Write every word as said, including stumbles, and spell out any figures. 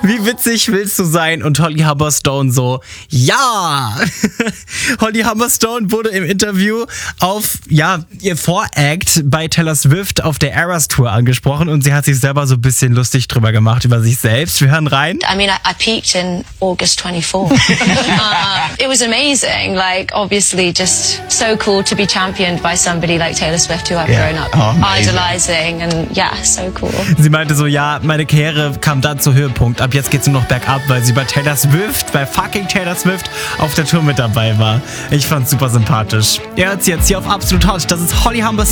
Wie witzig willst du sein? Und Holly Humberstone so, ja! Holly Humberstone wurde im Interview auf, ja, ihr Voract bei Taylor Swift auf der Eras Tour angesprochen und sie hat sich selber so ein bisschen lustig drüber gemacht, über sich selbst. Wir hören rein. I mean, I, I peaked in August twenty-fourth. uh, it was amazing. Like, obviously, just so cool to be championed by somebody like Taylor Swift, who I've Yeah. grown up Oh, idolizing. And yeah, so cool. Sie meinte so, ja, meine Karriere kam dann zu Höhepunkt. Ab jetzt geht's nur noch bergab, weil sie bei Taylor Swift, bei fucking Taylor Swift auf der Tour mit dabei war. Ich fand's super sympathisch. Ihr hört sie jetzt hier auf Absolut Hot. Das ist Holly Humberstone.